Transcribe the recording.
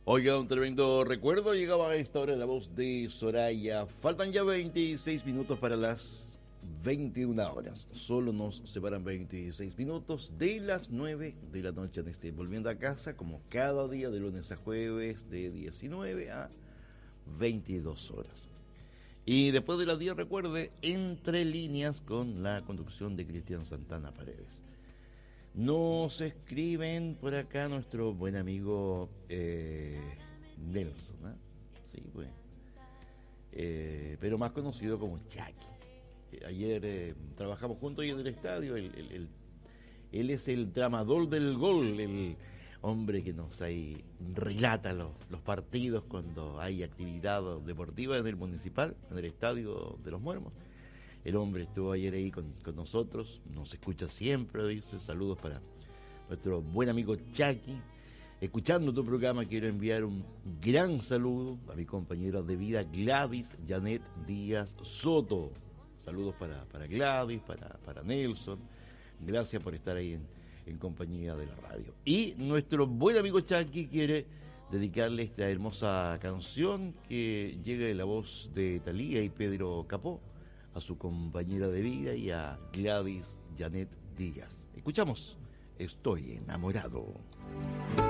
Oiga, un tremendo recuerdo. Llegaba a esta hora la voz de Soraya. Faltan ya 26 minutos para las 21 horas. Solo nos separan 26 minutos de las 9 de la noche en este Volviendo a Casa, como cada día de lunes a jueves, de 19 a 22 horas. Y después de las 10, recuerde, Entre Líneas con la conducción de Cristian Santana Paredes. Nos escriben por acá nuestro buen amigo Nelson, ¿eh? Sí, pues. Pero más conocido como Chucky. Ayer trabajamos juntos ahí en el estadio. Él es el tramador del gol, el hombre que nos ahí relata los partidos cuando hay actividad deportiva en el municipal, en el estadio de los Muermos. El hombre estuvo ayer ahí con nosotros, nos escucha siempre, dice, saludos para nuestro buen amigo Chucky. Escuchando tu programa, quiero enviar un gran saludo a mi compañera de vida Gladys Janet Díaz Soto. Saludos para Gladys, para Nelson. Gracias por estar ahí en compañía de la radio. Y nuestro buen amigo Chucky quiere dedicarle esta hermosa canción que llega de la voz de Thalía y Pedro Capó, a su compañera de vida y a Gladys Janet Díaz. Escuchamos Estoy enamorado.